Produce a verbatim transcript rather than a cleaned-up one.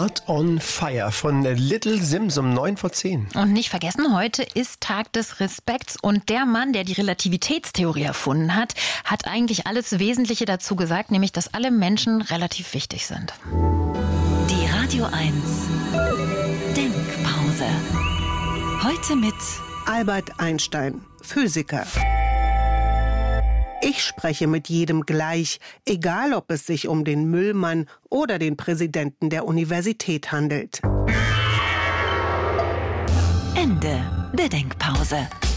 Art on Fire von Little Sims um neun vor zehn. Und nicht vergessen, heute ist Tag des Respekts und der Mann, der die Relativitätstheorie erfunden hat, hat eigentlich alles Wesentliche dazu gesagt, nämlich, dass alle Menschen relativ wichtig sind. Die Radio eins Denkpause. Heute mit Albert Einstein, Physiker. Ich spreche mit jedem gleich, egal ob es sich um den Müllmann oder den Präsidenten der Universität handelt. Ende der Denkpause.